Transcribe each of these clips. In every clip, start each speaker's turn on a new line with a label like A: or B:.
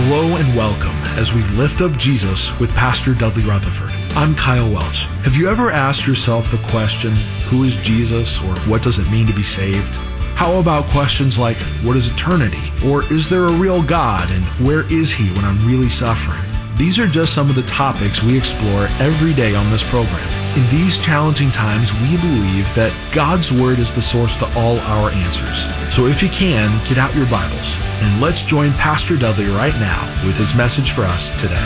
A: Hello and welcome as we lift up Jesus with Pastor Dudley Rutherford. I'm Kyle Welch. Have you ever asked yourself the question, who is Jesus, or what does it mean to be saved? How about questions like, what is eternity? Or is there a real God, and where is He when I'm really suffering? These are just some of the topics we explore every day on this program. In these challenging times, we believe that God's Word is the source to all our answers. So if you can, get out your Bibles, and let's join Pastor Dudley right now with his message for us today.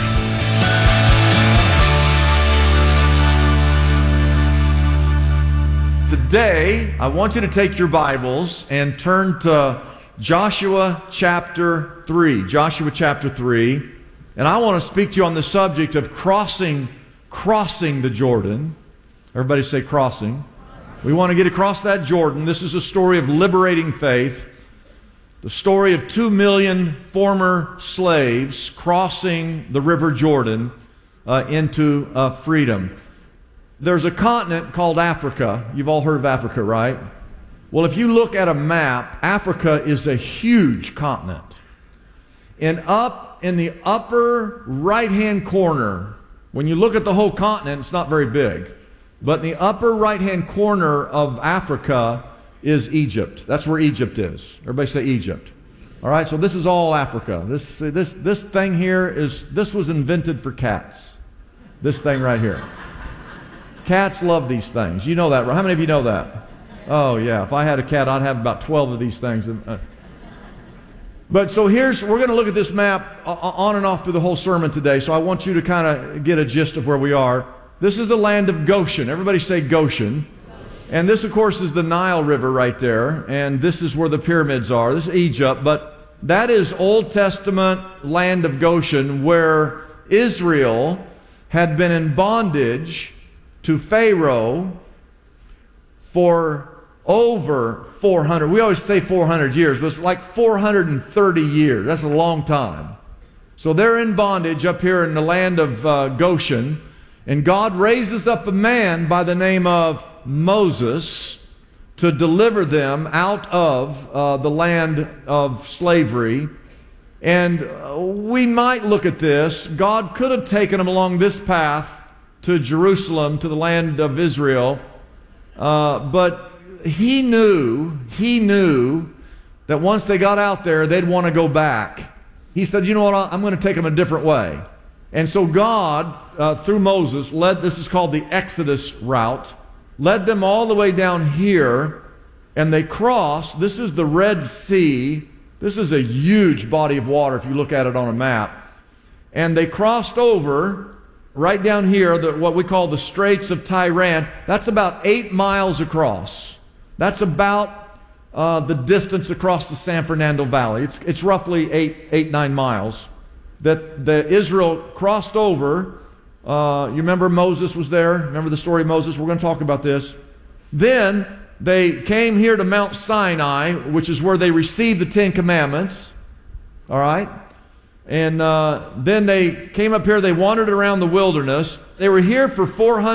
B: Today, I want you to take your Bibles and turn to Joshua chapter 3. Joshua chapter 3. And I want to speak to you on the subject of crossing the Jordan. Everybody say crossing. We want to get across that Jordan. This is a story of liberating faith. The story of 2 million former slaves crossing the River Jordan into freedom. There's a continent called Africa. You've all heard of Africa, right? Well, if you look at a map, Africa is a huge continent. And up in the upper right-hand corner, when you look at the whole continent, it's not very big. But in the upper right-hand corner of Africa is Egypt. That's where Egypt is. Everybody say Egypt. All right, so this is all Africa. This thing here this was invented for cats. This thing right here. Cats love these things. You know that, right? How many of you know that? Oh, yeah. If I had a cat, I'd have about 12 of these things. But so we're going to look at this map on and off through the whole sermon today. So I want you to kind of get a gist of where we are. This is the land of Goshen. Everybody say Goshen. And this, of course, is the Nile River right there. And this is where the pyramids are. This is Egypt. But that is Old Testament land of Goshen, where Israel had been in bondage to Pharaoh for over 400. We always say 400 years, but it's like 430 years. That's a long time. So they're in bondage up here in the land of Goshen. And God raises up a man by the name of Moses to deliver them out of the land of slavery. And we might look at this. God could have taken them along this path to Jerusalem, to the land of Israel. But he knew that once they got out there, they'd want to go back. He said, you know what, I'm going to take them a different way. And so God, through Moses, this is called the Exodus route, led them all the way down here, and they crossed. This is the Red Sea. This is a huge body of water if you look at it on a map. And they crossed over right down here, what we call the Straits of Tiran. That's about 8 miles across. That's about the distance across the San Fernando Valley. It's roughly 9 miles that Israel crossed over. You remember Moses was there? Remember the story of Moses? We're going to talk about this. Then they came here to Mount Sinai, which is where they received the 10 Commandments. All right? And then they came up here. They wandered around the wilderness. They were here for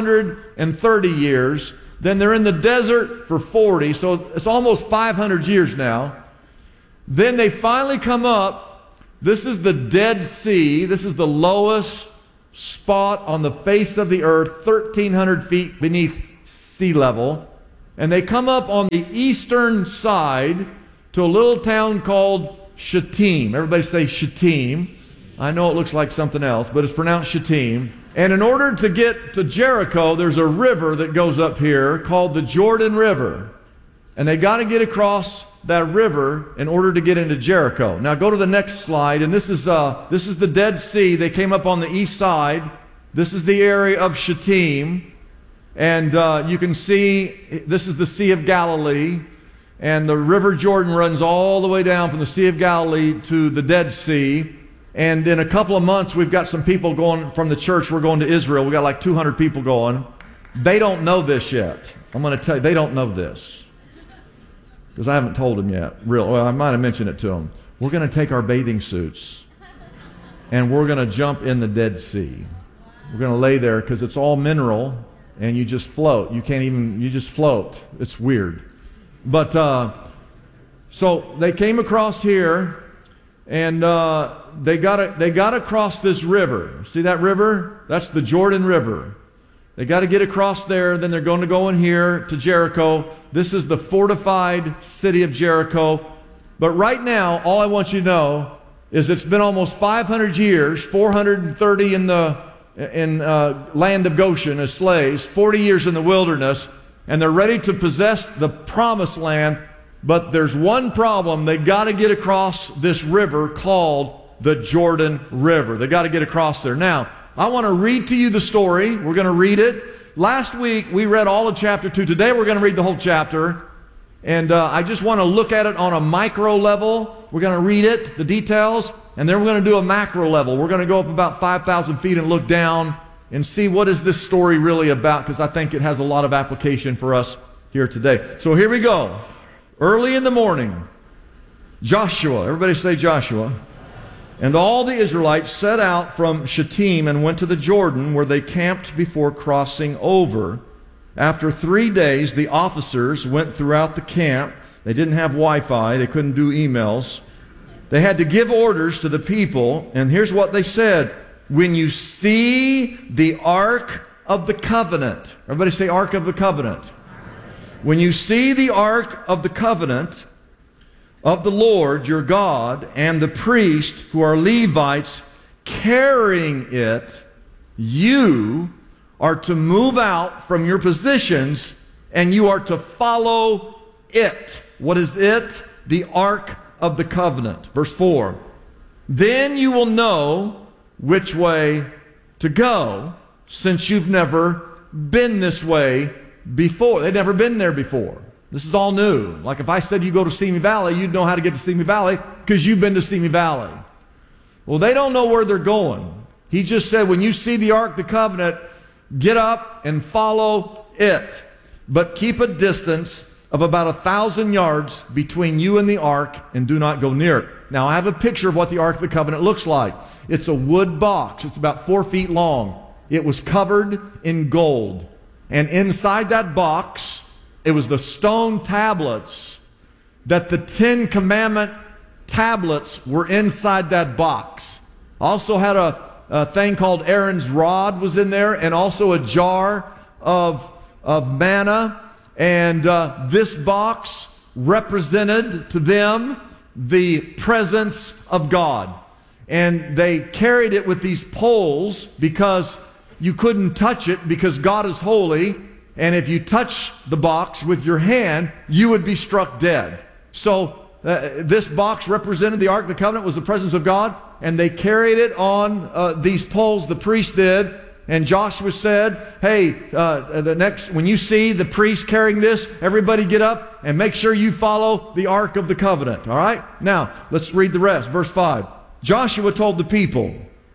B: 430 years. Then they're in the desert for 40. So it's almost 500 years now. Then they finally come up. This is the Dead Sea. This is the lowest spot on the face of the earth, 1,300 feet beneath sea level. And they come up on the eastern side to a little town called Shittim. Everybody say Shittim. I know it looks like something else, but it's pronounced Shittim. And in order to get to Jericho, there's a river that goes up here called the Jordan River. And they got to get across that river in order to get into Jericho. Now go to the next slide, and this is the Dead Sea. They came up on the east side. This is the area of Shittim. And you can see this is the Sea of Galilee. And the River Jordan runs all the way down from the Sea of Galilee to the Dead Sea. And in a couple of months, we've got some people going from the church. We're going to Israel. We've got like 200 people going. They don't know this yet. I'm going to tell you, they don't know this. Because I haven't told them yet. Well, I might have mentioned it to them. We're going to take our bathing suits. And we're going to jump in the Dead Sea. We're going to lay there because it's all mineral. And you just float. You just float. It's weird. But, so they came across here, and they gotta cross this river. See that river? That's the Jordan River. They got to get across there, then they're going to go in here to Jericho. This is the fortified city of Jericho. But right now, all I want you to know is it's been almost 500 years, 430 in the land of Goshen as slaves, 40 years in the wilderness, and they're ready to possess the promised land. But there's one problem. They got to get across this river called the Jordan River. They got to get across there. Now, I want to read to you the story. We're going to read it. Last week, we read all of chapter 2. Today, we're going to read the whole chapter. And I just want to look at it on a micro level. We're going to read it, the details, and then we're going to do a macro level. We're going to go up about 5,000 feet and look down and see what is this story really about, because I think it has a lot of application for us here today. So here we go. Early in the morning, Joshua, everybody say Joshua, and all the Israelites set out from Shittim and went to the Jordan, where they camped before crossing over. After 3 days, the officers went throughout the camp. They didn't have Wi-Fi. They couldn't do emails. They had to give orders to the people, and here's what they said. When you see the Ark of the Covenant, everybody say Ark of the Covenant. When you see the Ark of the Covenant of the Lord your God and the priests who are Levites carrying it, you are to move out from your positions and you are to follow it. What is it? The Ark of the Covenant. Verse 4. Then you will know which way to go, since you've never been this way before. They'd never been there before. This is all new. Like if I said you go to Simi Valley, you'd know how to get to Simi Valley because you've been to Simi Valley. Well, they don't know where they're going. He just said, when you see the Ark of the Covenant, get up and follow it. But keep a distance of about 1,000 yards between you and the Ark, and do not go near it. Now, I have a picture of what the Ark of the Covenant looks like. It's a wood box. It's about 4 feet long. It was covered in gold. And inside that box, it was the stone tablets that the 10 Commandment tablets were inside that box. Also had a thing called Aaron's rod was in there, and also a jar of manna. And this box represented to them the presence of God. And they carried it with these poles because you couldn't touch it because God is holy. And if you touch the box with your hand, you would be struck dead. So this box represented the Ark of the Covenant, was the presence of God. And they carried it on these poles, the priest did. And Joshua said, hey, when you see the priest carrying this, everybody get up and make sure you follow the Ark of the Covenant. All right? Now, let's read the rest. Verse 5. Joshua told the people,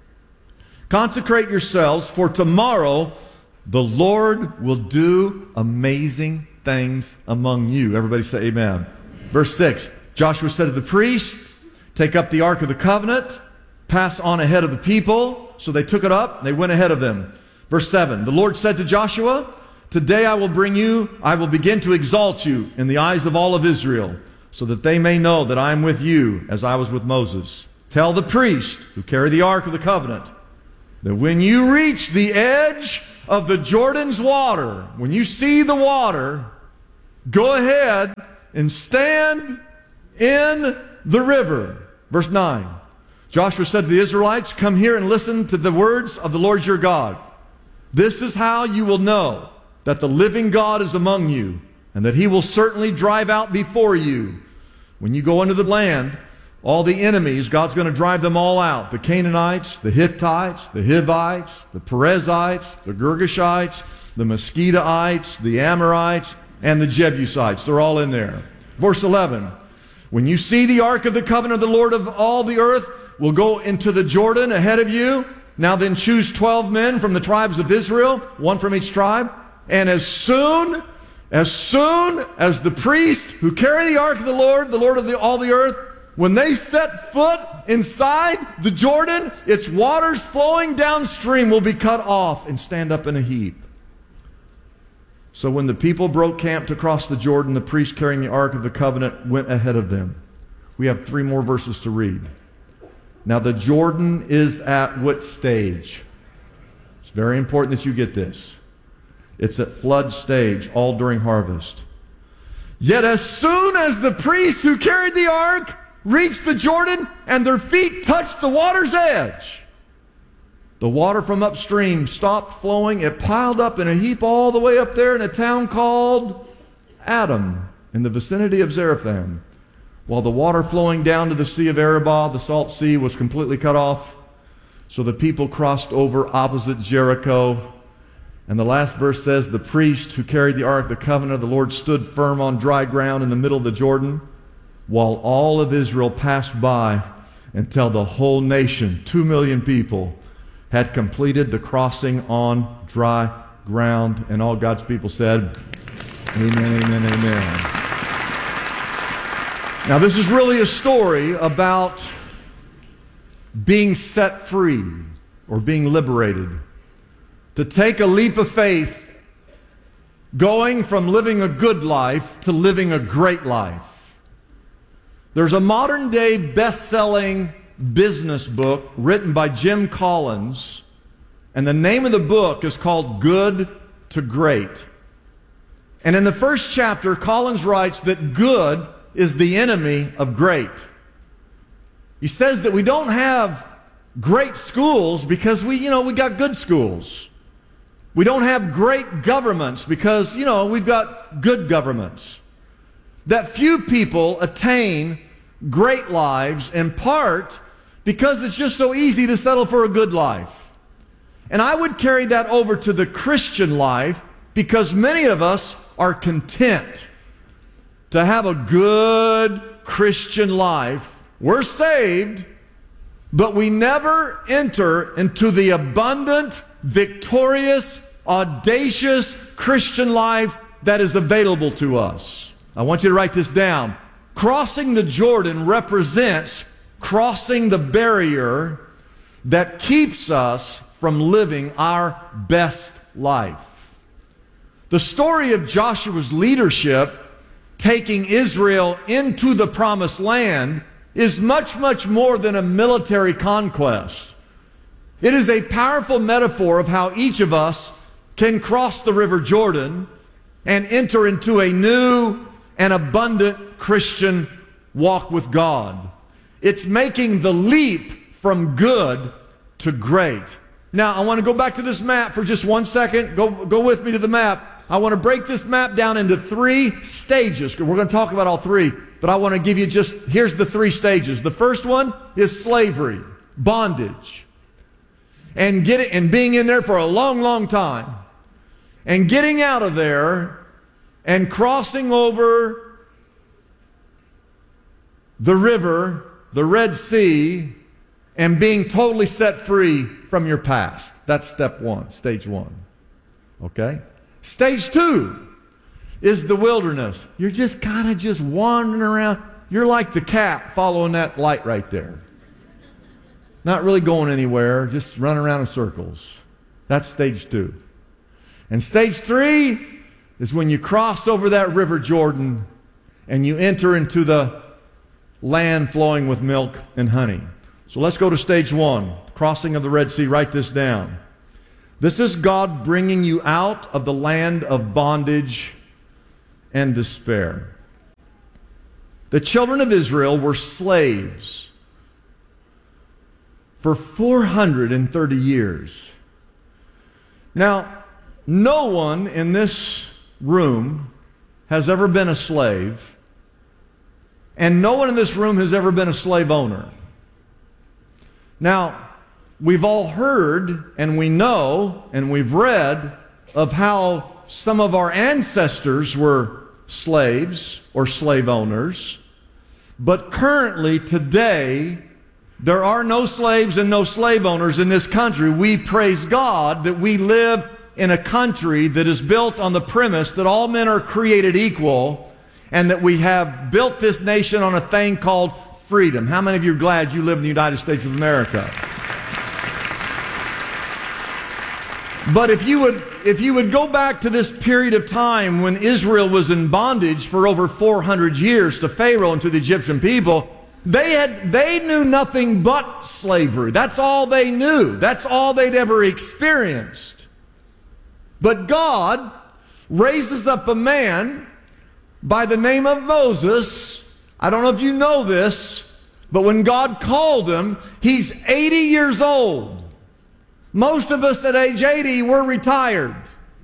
B: consecrate yourselves, for tomorrow the Lord will do amazing things among you. Everybody say amen. Verse 6. Joshua said to the priest, take up the Ark of the Covenant, pass on ahead of the people. So they took it up, and they went ahead of them. Verse 7, the Lord said to Joshua, today I will begin to exalt you in the eyes of all of Israel, so that they may know that I am with you as I was with Moses. Tell the priest who carry the Ark of the Covenant that when you reach the edge of the Jordan's water, when you see the water, go ahead and stand in the river. Verse 9. Joshua said to the Israelites, come here and listen to the words of the Lord your God. This is how you will know that the living God is among you, and that he will certainly drive out before you. When you go into the land, all the enemies, God's going to drive them all out. The Canaanites, the Hittites, the Hivites, the Perizzites, the Girgashites, the Mosquitoites, the Amorites, and the Jebusites. They're all in there. Verse 11, when you see the Ark of the Covenant of the Lord of all the earth, will go into the Jordan ahead of you. Now then choose 12 men from the tribes of Israel, one from each tribe. And as soon as the priest who carry the Ark of the Lord of all the earth, when they set foot inside the Jordan, its waters flowing downstream will be cut off and stand up in a heap. So when the people broke camp to cross the Jordan, the priest carrying the Ark of the Covenant went ahead of them. We have 3 more verses to read. Now the Jordan is at what stage? It's very important that you get this. It's at flood stage, all during harvest. Yet as soon as the priests who carried the ark reached the Jordan and their feet touched the water's edge, the water from upstream stopped flowing. It piled up in a heap all the way up there in a town called Adam, in the vicinity of Zarephath. While the water flowing down to the Sea of Arabah, the Salt Sea, was completely cut off. So the people crossed over opposite Jericho. And the last verse says, the priest who carried the Ark of the Covenant of the Lord stood firm on dry ground in the middle of the Jordan, while all of Israel passed by until the whole nation, 2 million people, had completed the crossing on dry ground. And all God's people said, amen, amen, amen. Now this is really a story about being set free or being liberated. To take a leap of faith, going from living a good life to living a great life. There's a modern day best-selling business book written by Jim Collins, and the name of the book is called Good to Great. And in the first chapter, Collins writes that good is the enemy of great. He says that we don't have great schools because we got good schools. We don't have great governments because, we've got good governments. That few people attain great lives in part because it's just so easy to settle for a good life. And I would carry that over to the Christian life because many of us are content to have a good Christian life. We're saved, but we never enter into the abundant, victorious, audacious Christian life that is available to us. I want you to write this down. Crossing the Jordan represents crossing the barrier that keeps us from living our best life. The story of Joshua's leadership taking Israel into the promised land is much, much more than a military conquest. It is a powerful metaphor of how each of us can cross the River Jordan and enter into a new and abundant Christian walk with God. It's making the leap from good to great. Now, I want to go back to this map for just 1 second. Go with me to the map. I want to break this map down into 3 stages. We're going to talk about all 3, but I want to give you here's the 3 stages. The first one is slavery, bondage, and being in there for a long, long time, and getting out of there and crossing over the river, the Red Sea, and being totally set free from your past. That's step 1, stage 1. Okay? Stage 2 is the wilderness. You're just kind of just wandering around. You're like the cat following that light right there. Not really going anywhere, just running around in circles. That's stage 2. And stage 3 is when you cross over that River Jordan and you enter into the land flowing with milk and honey. So let's go to stage 1, crossing of the Red Sea. Write this down. This is God bringing you out of the land of bondage and despair. The children of Israel were slaves for 430 years. Now, no one in this room has ever been a slave, and no one in this room has ever been a slave owner. Now, we've all heard and we know and we've read of how some of our ancestors were slaves or slave owners. But currently, today, there are no slaves and no slave owners in this country. We praise God that we live in a country that is built on the premise that all men are created equal and that we have built this nation on a thing called freedom. How many of you are glad you live in the United States of America? But if you would go back to this period of time when Israel was in bondage for over 400 years to Pharaoh and to the Egyptian people, They knew nothing but slavery. That's all they knew. That's all they'd ever experienced. But God raises up a man by the name of Moses. I don't know if you know this, but when God called him, he's 80 years old. Most of us at age 80 were retired.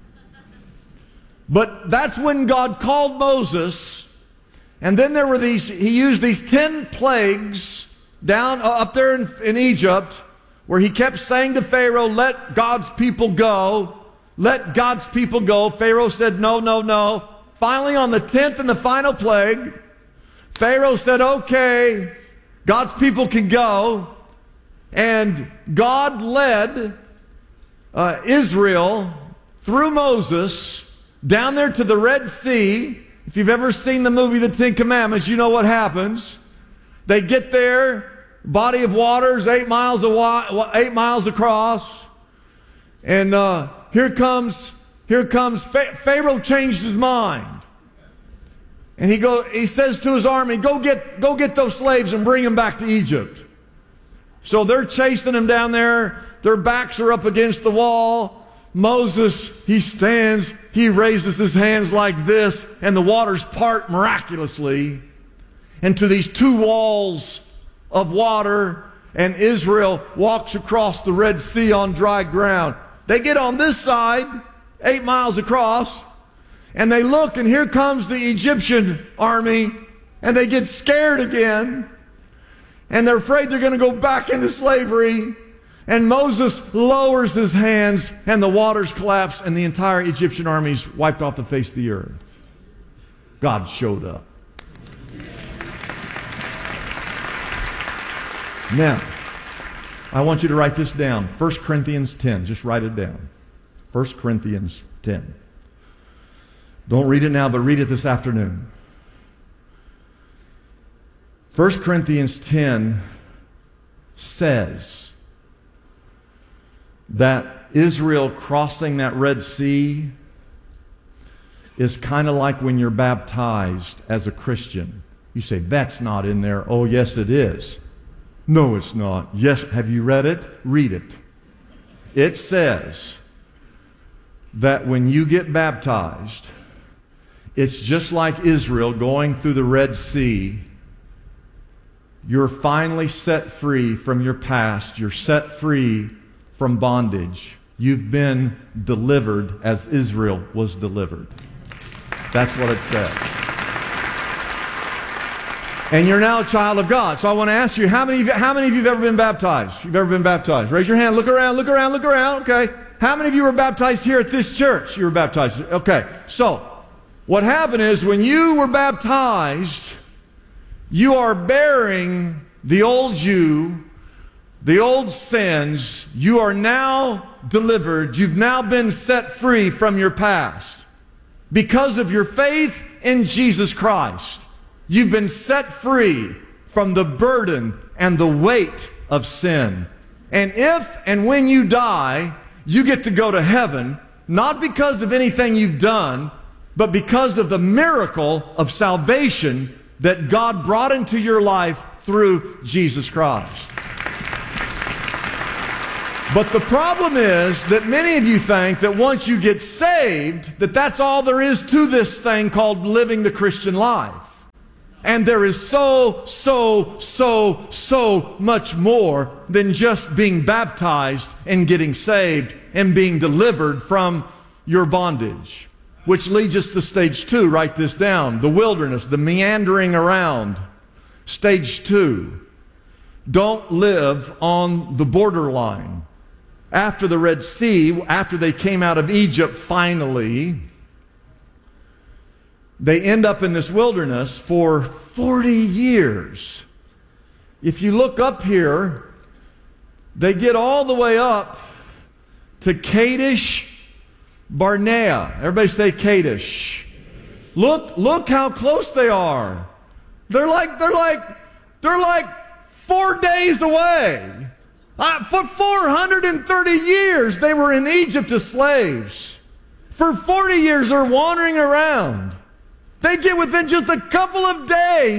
B: But that's when God called Moses. And then there were he used these 10 plagues down up there in Egypt, where he kept saying to Pharaoh, let God's people go. Let God's people go. Pharaoh said, no, no, no. Finally, on the 10th and the final plague, Pharaoh said, okay, God's people can go. And God led Israel through Moses down there to the Red Sea. If you've ever seen the movie The Ten Commandments, you know what happens. They get there, body of waters 8 miles across, and here comes Pharaoh changed his mind, and he says to his army, go get those slaves and bring them back to Egypt. So they're chasing them down there. Their backs are up against the wall. Moses, he stands, he raises his hands like this, and the waters part miraculously into these 2 walls of water, and Israel walks across the Red Sea on dry ground. They get on this side, 8 miles across, and they look, and here comes the Egyptian army, and they get scared again, and they're afraid they're going to go back into slavery. And Moses lowers his hands, and the waters collapse, and the entire Egyptian army is wiped off the face of the earth. God showed up. Now, I want you to write this down. 1 Corinthians 10. Just write it down. 1 Corinthians 10. Don't read it now, but read it this afternoon. 1 Corinthians 10 says that Israel crossing that Red Sea is kind of like when you're baptized as a Christian. You say, that's not in there. Oh, yes, it is. No, it's not. Yes, have you read it? Read it. It says that when you get baptized, it's just like Israel going through the Red Sea. You're finally set free from your past. You're set free from bondage. You've been delivered as Israel was delivered. That's what it says. And you're now a child of God. So I want to ask you, how many of you have ever been baptized? You've ever been baptized? Raise your hand. Look around, look around, look around. Okay. How many of you were baptized here at this church? You were baptized. Okay. So what happened is when you were baptized, you are bearing the old you, the old sins. You are now delivered. You've now been set free from your past. Because of your faith in Jesus Christ, you've been set free from the burden and the weight of sin. And if and when you die, you get to go to heaven, not because of anything you've done, but because of the miracle of salvation that God brought into your life through Jesus Christ. But the problem is that many of you think that once you get saved, that that's all there is to this thing called living the Christian life. And there is so much more than just being baptized and getting saved and being delivered from your bondage. Which leads us to stage 2. Write this down. The wilderness, the meandering around. Stage 2. Don't live on the borderline. After the Red Sea, after they came out of Egypt finally, they end up in this wilderness for 40 years. If you look up here, they get all the way up to Kadesh Barnea. Everybody say Kadesh. Look how close they are. They're like 4 days away. For 430 years they were in Egypt as slaves. For 40 years they're wandering around. They get within just a couple of days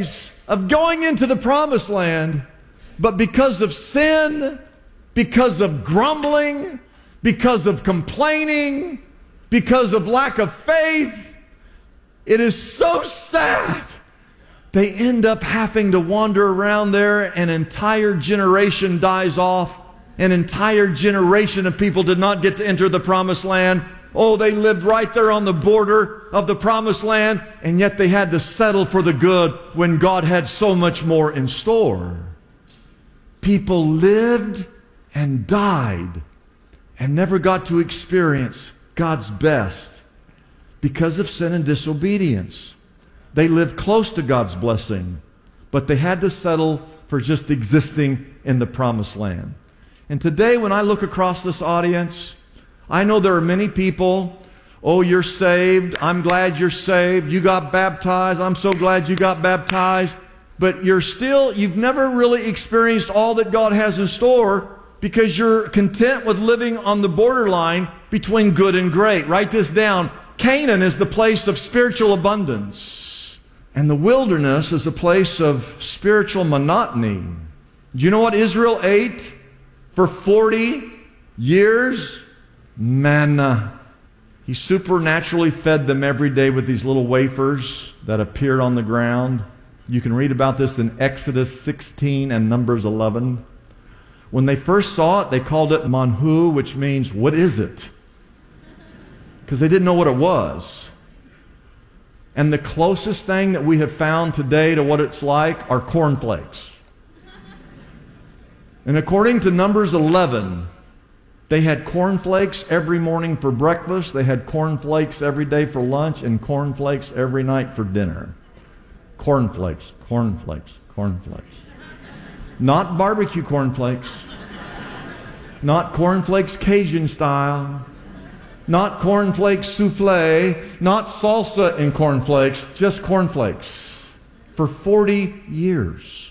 B: of going into the promised land, but because of sin, because of grumbling, because of complaining, because of lack of faith, it is so sad. They end up having to wander around there. An entire generation dies off. An entire generation of people did not get to enter the promised land. Oh, they lived right there on the border of the promised land, and yet they had to settle for the good when God had so much more in store. People lived and died and never got to experience God's best because of sin and disobedience. They lived close to God's blessing, but they had to settle for just existing in the promised land. And today, when I look across this audience, I know there are many people, oh, you're saved, I'm glad you're saved, you got baptized, I'm so glad you got baptized, but you've never really experienced all that God has in store because you're content with living on the borderline between good and great. Write this down. Canaan is the place of spiritual abundance, and the wilderness is a place of spiritual monotony. Do you know what Israel ate for 40 years? Manna. He supernaturally fed them every day with these little wafers that appeared on the ground. You can read about this in Exodus 16 and Numbers 11. When they first saw it, they called it manhu, which means, what is it? Because they didn't know what it was. And the closest thing that we have found today to what it's like are cornflakes. And according to Numbers 11, they had cornflakes every morning for breakfast, they had cornflakes every day for lunch, and cornflakes every night for dinner. Cornflakes, cornflakes, cornflakes. Not barbecue cornflakes. Not cornflakes Cajun style. Not cornflakes souffle. Not salsa in cornflakes. Just cornflakes. For 40 years.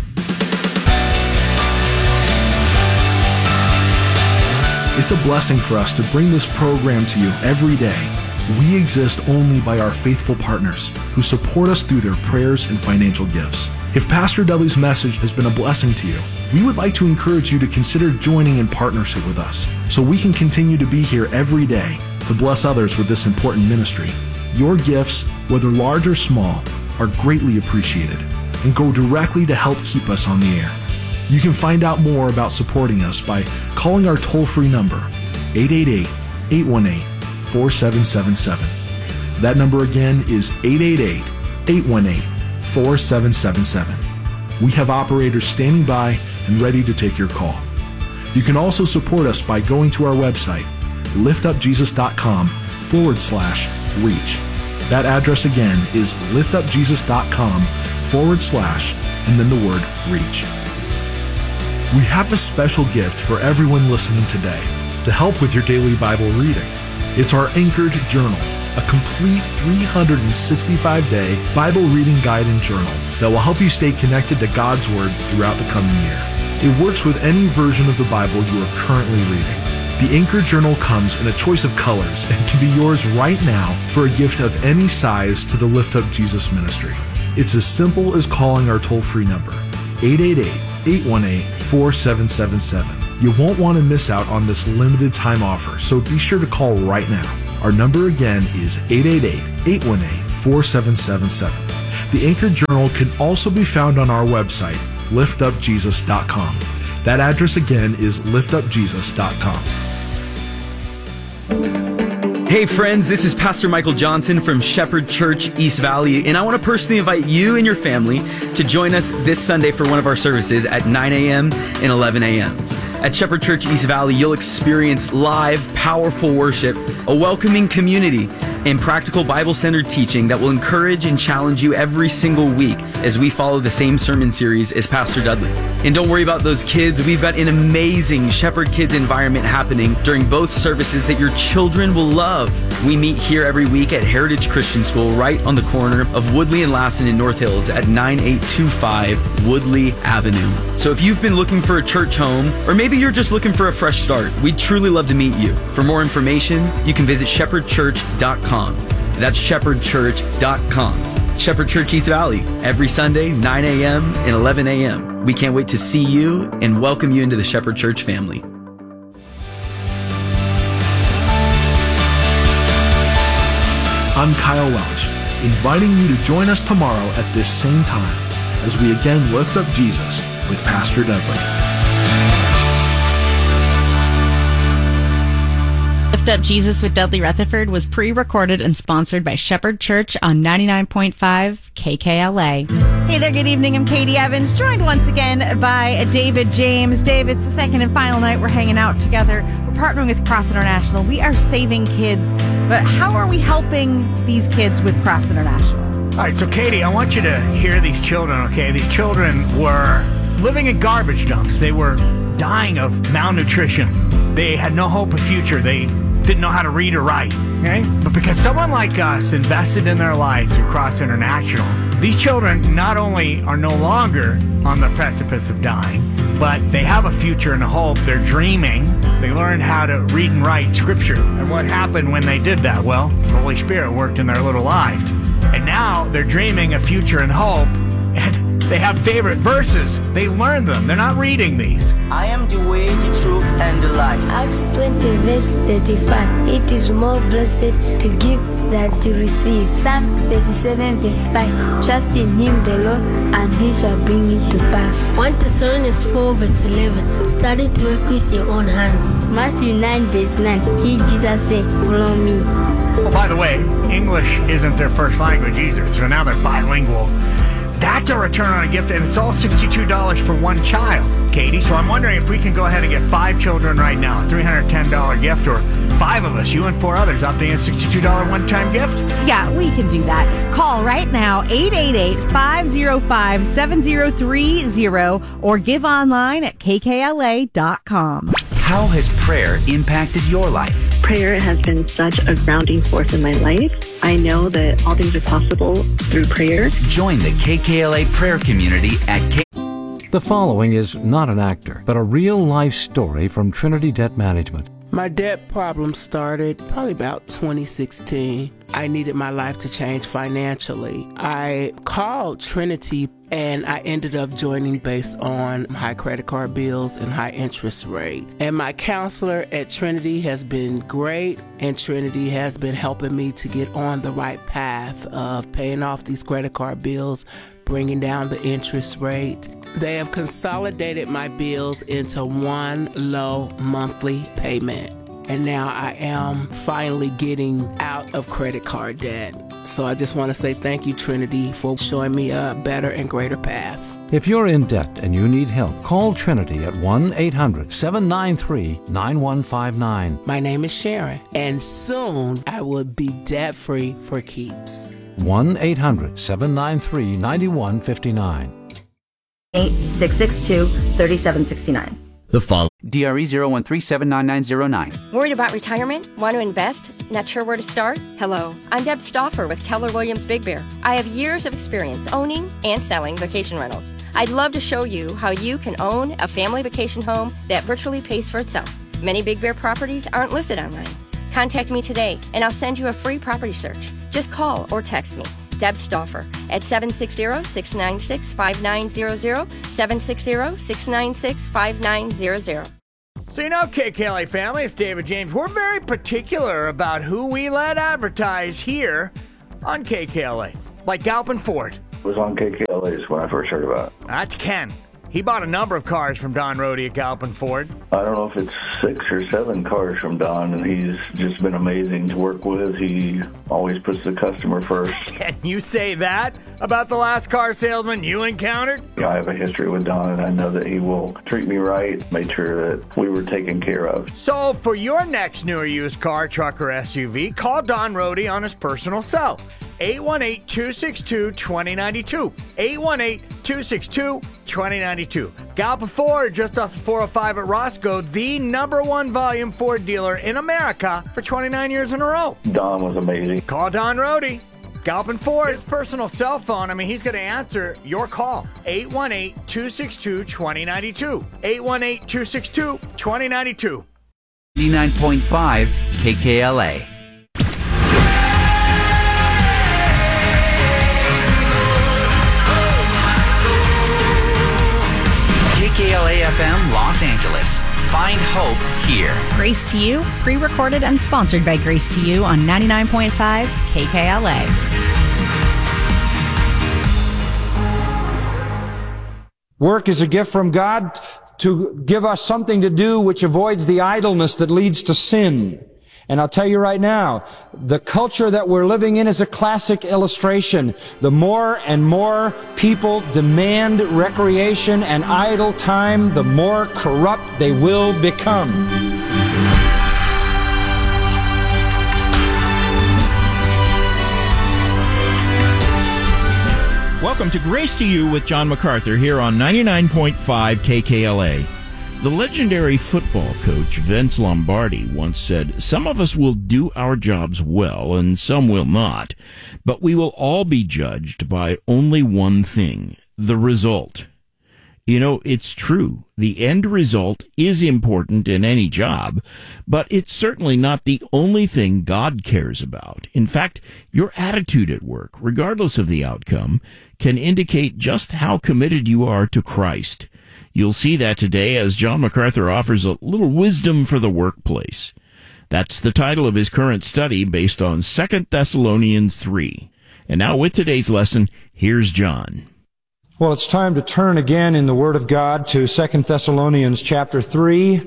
A: It's a blessing for us to bring this program to you every day. We exist only by our faithful partners who support us through their prayers and financial gifts. If Pastor Dudley's message has been a blessing to you, we would like to encourage you to consider joining in partnership with us so we can continue to be here every day to bless others with this important ministry. Your gifts, whether large or small, are greatly appreciated and go directly to help keep us on the air. You can find out more about supporting us by calling our toll-free number, 888-818-4777. That number again is 888-818-4777. We have operators standing by and ready to take your call. You can also support us by going to our website, liftupjesus.com/reach. That address again is liftupjesus.com/ and then the word reach. We have a special gift for everyone listening today to help with your daily Bible reading. It's our Anchored Journal, a complete 365-day Bible reading guide and journal that will help you stay connected to God's Word throughout the coming year. It works with any version of the Bible you are currently reading. The Anchored Journal comes in a choice of colors and can be yours right now for a gift of any size to the Lift Up Jesus ministry. It's as simple as calling our toll-free number, 888-818-4777. You won't want to miss out on this limited time offer, so be sure to call right now. Our number again is 888-818-4777. The Anchored Journal can also be found on our website, liftupjesus.com. That address again is liftupjesus.com.
C: Hey friends, this is Pastor Michael Johnson from Shepherd Church East Valley, and I want to personally invite you and your family to join us this Sunday for one of our services at 9 a.m. and 11 a.m. At Shepherd Church East Valley, you'll experience live, powerful worship, a welcoming community, and practical Bible-centered teaching that will encourage and challenge you every single week as we follow the same sermon series as Pastor Dudley. And don't worry about those kids. We've got an amazing Shepherd Kids environment happening during both services that your children will love. We meet here every week at Heritage Christian School right on the corner of Woodley and Lassen in North Hills at 9825 Woodley Avenue. So if you've been looking for a church home, or maybe you're just looking for a fresh start, we'd truly love to meet you. For more information, you can visit shepherdchurch.com. That's shepherdchurch.com. Shepherd Church East Valley, every Sunday, 9 a.m. and 11 a.m. We can't wait to see you and welcome you into the Shepherd Church family.
A: I'm Kyle Welch, inviting you to join us tomorrow at this same time as we again lift up Jesus with Pastor Dudley.
D: Lift Up Jesus with Dudley Rutherford was pre-recorded and sponsored by Shepherd Church on 99.5 KKLA.
E: Hey there, good evening. I'm Katie Evans, joined once again by David James. Dave, it's the second and final night we're hanging out together. We're partnering with Cross International. We are saving kids, but how are we helping these kids with Cross International?
F: All right, so Katie, I want you to hear these children, okay? These children were living in garbage dumps. They were dying of malnutrition. They had no hope of future. They didn't know how to read or write, okay? But because someone like us invested in their life through Cross International, these children not only are no longer on the precipice of dying, but they have a future and a hope. They're dreaming. They learned how to read and write Scripture. And what happened when they did that? Well, the Holy Spirit worked in their little lives. And now they're dreaming a future and hope, and they have favorite verses. They learn them. They're not reading these.
G: I am the way, the truth, and the life.
H: Acts 20 verse 35. It is more blessed to give than to receive. Psalm 37 verse 5. Trust in him the Lord, and he shall bring it to pass.
I: 1 Thessalonians 4 verse 11. Study to work with your own hands.
H: Matthew 9 verse 9. He, Jesus said, follow me.
F: Oh, by the way, English isn't their first language either, so now they're bilingual. That's a return on a gift, and it's all $62 for one child, Katie. So I'm wondering if we can go ahead and get 5 children right now, a $310 gift, or 5 of us, you and 4 others, opting a $62 one-time gift.
E: Yeah, we can do that. Call right now, 888-505-7030, or give online at kkla.com.
J: How has prayer impacted your life?
K: Prayer has been such a grounding force in my life. I know that all things are possible through prayer.
J: Join the KKLA prayer community at
L: The following is not an actor, but a real-life story from Trinity Debt Management.
M: My debt problem started probably about 2016. I needed my life to change financially. I called Trinity and I ended up joining based on high credit card bills and high interest rate. And my counselor at Trinity has been great, and Trinity has been helping me to get on the right path of paying off these credit card bills, bringing down the interest rate. They have consolidated my bills into one low monthly payment. And now I am finally getting out of credit card debt. So I just want to say thank you, Trinity, for showing me a better and greater path.
L: If you're in debt and you need help, call Trinity at 1-800-793-9159.
M: My name is Sharon, and soon I will be debt-free for keeps.
L: 1-800-793-9159.
N: 662-3769.
O: The following. DRE 013799909.
P: Worried about retirement? Want to invest? Not sure where to start? Hello, I'm Deb Stauffer with Keller Williams Big Bear. I have years of experience owning and selling vacation rentals. I'd love to show you how you can own a family vacation home that virtually pays for itself. Many Big Bear properties aren't listed online. Contact me today and I'll send you a free property search. Just call or text me, Deb Stauffer, at 760-696-5900, 760-696-5900.
F: So you know, KKLA family, it's David James. We're very particular about who we let advertise here on KKLA, like Galpin Ford.
Q: It was on KKLA's when I first heard about it.
F: That's Ken. He bought a number of cars from Don Rohde at Galpin Ford.
Q: I don't know if it's 6 or 7 cars from Don, and he's just been amazing to work with. He always puts the customer first.
F: Can you say that about the last car salesman you encountered?
Q: I have a history with Don, and I know that he will treat me right, made sure that we were taken care of.
F: So for your next new or used car, truck, or SUV, call Don Rohde on his personal cell. 818-262-2092. 818-262-2092. Galpin Ford, just off the 405 at Roscoe, the #1 volume Ford dealer in America for 29 years in a row.
Q: Don was amazing.
F: Call Don Rohde. Galpin Ford, his personal cell phone. I mean, he's going to answer your call. 818-262-2092. 818-262-2092.
J: 89.5 KKLA. KKLA-FM Los Angeles. Find hope here.
D: Grace to You is pre-recorded and sponsored by Grace to You on 99.5 KKLA.
R: Work is a gift from God to give us something to do which avoids the idleness that leads to sin. And I'll tell you right now, the culture that we're living in is a classic illustration. The more and more people demand recreation and idle time, the more corrupt they will become.
S: Welcome to Grace to You with John MacArthur here on 99.5 KKLA. The legendary football coach Vince Lombardi once said, "Some of us will do our jobs well and some will not, but we will all be judged by only one thing, the result." You know, it's true. The end result is important in any job, but it's certainly not the only thing God cares about. In fact, your attitude at work, regardless of the outcome, can indicate just how committed you are to Christ. You'll see that today as John MacArthur offers a little wisdom for the workplace. That's the title of his current study based on 2 Thessalonians 3. And now with today's lesson, here's John.
R: Well, it's time to turn again in the Word of God to 2 Thessalonians chapter 3,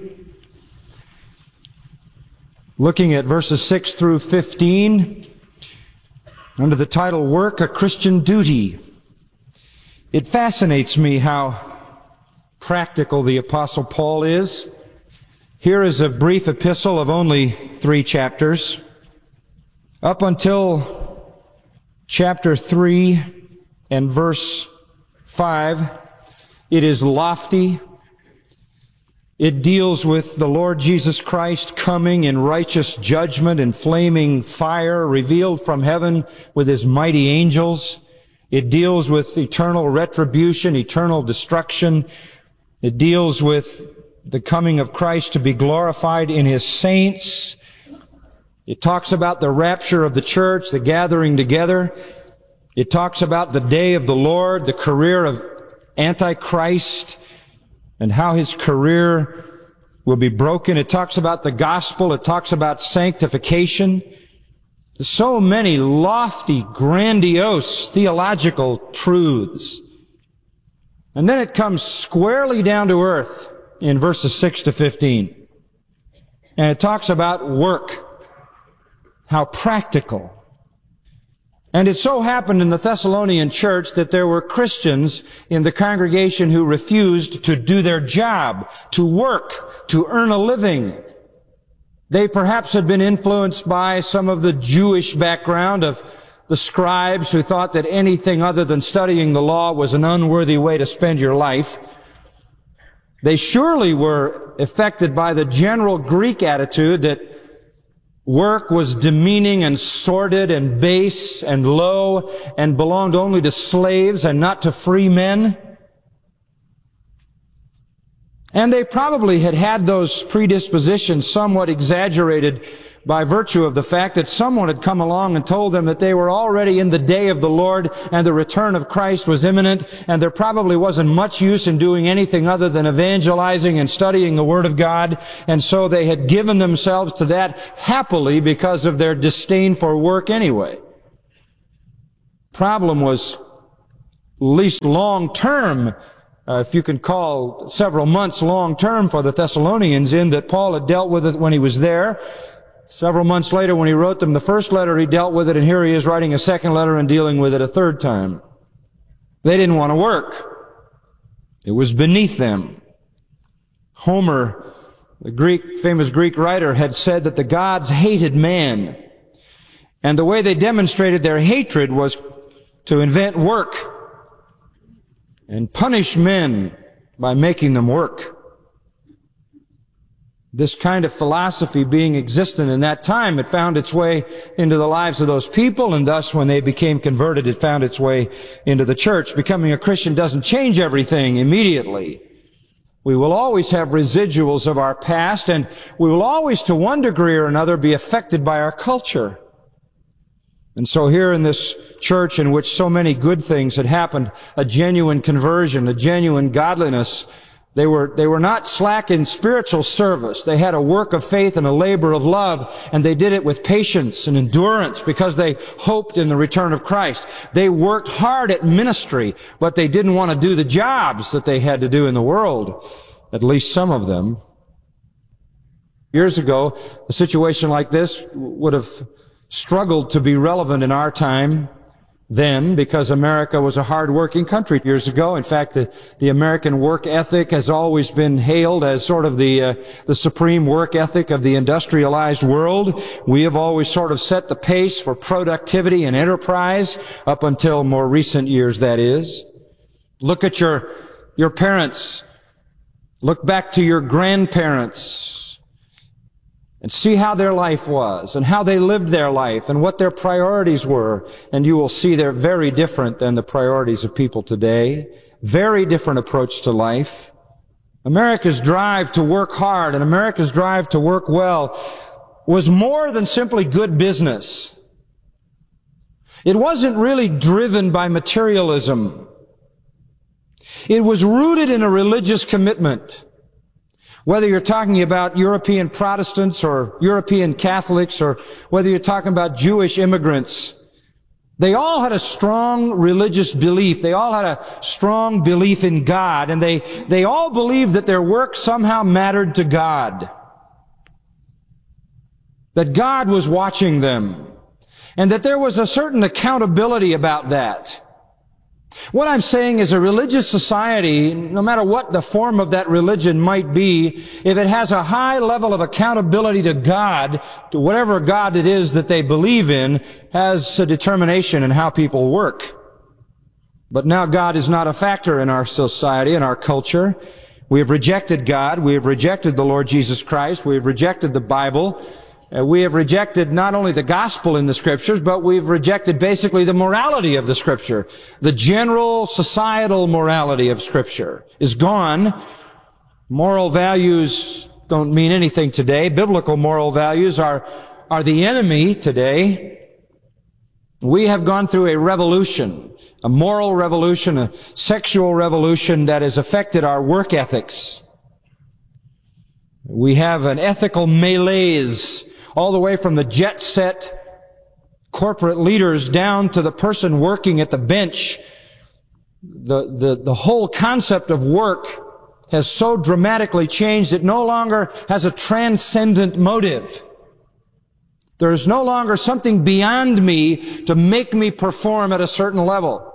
R: looking at verses 6 through 15, under the title, Work, a Christian Duty. It fascinates me how practical the Apostle Paul is. Here is a brief epistle of only 3 chapters. Up until chapter 3 and verse 5, it is lofty. It deals with the Lord Jesus Christ coming in righteous judgment and flaming fire revealed from heaven with His mighty angels. It deals with eternal retribution, eternal destruction. It deals with the coming of Christ to be glorified in His saints. It talks about the rapture of the church, the gathering together. It talks about the day of the Lord, the career of Antichrist, and how his career will be broken. It talks about the gospel. It talks about sanctification. So many lofty, grandiose theological truths. And then it comes squarely down to earth in verses 6 to 15. And it talks about work. How practical. And it so happened in the Thessalonian church that there were Christians in the congregation who refused to do their job, to work, to earn a living. They perhaps had been influenced by some of the Jewish background of the scribes who thought that anything other than studying the law was an unworthy way to spend your life. They surely were affected by the general Greek attitude that work was demeaning and sordid and base and low and belonged only to slaves and not to free men. And they probably had those predispositions somewhat exaggerated by virtue of the fact that someone had come along and told them that they were already in the day of the Lord and the return of Christ was imminent, and there probably wasn't much use in doing anything other than evangelizing and studying the Word of God, and so they had given themselves to that happily because of their disdain for work anyway. Problem was, at least long-term, if you can call several months long-term for the Thessalonians, in that Paul had dealt with it when he was there. Several months later, when he wrote them the first letter, he dealt with it, and here he is writing a second letter and dealing with it a third time. They didn't want to work. It was beneath them. Homer, the famous Greek writer, had said that the gods hated man, and the way they demonstrated their hatred was to invent work and punish men by making them work. This kind of philosophy being existent in that time, it found its way into the lives of those people, and thus when they became converted, it found its way into the church. Becoming a Christian doesn't change everything immediately. We will always have residuals of our past, and we will always, to one degree or another, be affected by our culture. And so here in this church in which so many good things had happened, a genuine conversion, a genuine godliness, They were not slack in spiritual service. They had a work of faith and a labor of love, and they did it with patience and endurance because they hoped in the return of Christ. They worked hard at ministry, but they didn't want to do the jobs that they had to do in the world, at least some of them. Years ago, a situation like this would have struggled to be relevant in our time then, because America was a hard-working country years ago. In fact, the American work ethic has always been hailed as sort of the supreme work ethic of the industrialized world. We have always sort of set the pace for productivity and enterprise up until more recent years, that is. Look at your parents. Look back to your grandparents and see how their life was and how they lived their life and what their priorities were. And you will see they're very different than the priorities of people today. Very different approach to life. America's drive to work hard and America's drive to work well was more than simply good business. It wasn't really driven by materialism. It was rooted in a religious commitment. Whether you're talking about European Protestants or European Catholics, or whether you're talking about Jewish immigrants, they all had a strong religious belief. They all had a strong belief in God, and they all believed that their work somehow mattered to God. That God was watching them, and that there was a certain accountability about that. What I'm saying is a religious society, no matter what the form of that religion might be, if it has a high level of accountability to God, to whatever God it is that they believe in, has a determination in how people work. But now God is not a factor in our society, in our culture. We have rejected God. We have rejected the Lord Jesus Christ. We have rejected the Bible. We have rejected not only the gospel in the scriptures, but we've rejected basically the morality of the scripture. The general societal morality of scripture is gone. Moral values don't mean anything today. Biblical moral values are the enemy today. We have gone through a revolution, a moral revolution, a sexual revolution that has affected our work ethics. We have an ethical malaise all the way from the jet-set corporate leaders down to the person working at the bench. The whole concept of work has so dramatically changed, it no longer has a transcendent motive. There is no longer something beyond me to make me perform at a certain level.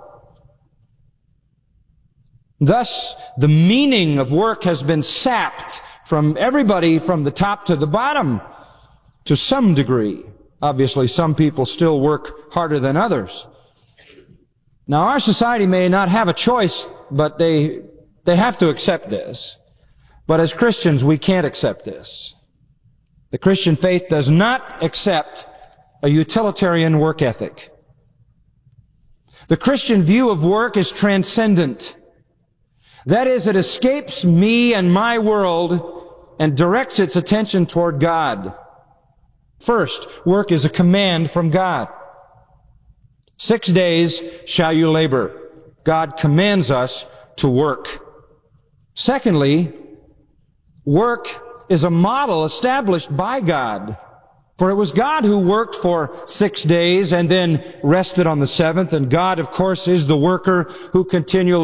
R: Thus, the meaning of work has been sapped from everybody from the top to the bottom to some degree. Obviously, some people still work harder than others. Now, our society may not have a choice, but they have to accept this. But as Christians, we can't accept this. The Christian faith does not accept a utilitarian work ethic. The Christian view of work is transcendent. That is, it escapes me and my world and directs its attention toward God. First, work is a command from God. 6 days shall you labor. God commands us to work. Secondly, work is a model established by God. For it was God who worked for 6 days and then rested on the seventh. And God, of course, is the worker who continually